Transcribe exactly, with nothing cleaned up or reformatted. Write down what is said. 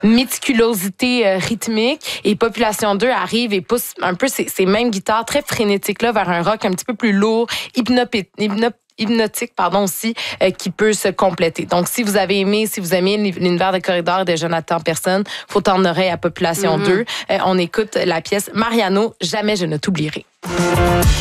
méticulosité euh, rythmique. Et Population deux arrive et pousse un peu ces, ces mêmes guitares très frénétiques-là vers un rock un petit peu plus lourd, hypnopi- hypno- hypnotique pardon aussi, euh, qui peut se compléter. Donc, si vous avez aimé, si vous aimez l'univers des corridors de Jonathan Personne, faut tendre l'oreille à Population mm-hmm. deux. Euh, on écoute la pièce Mariano, Jamais je ne t'oublierai.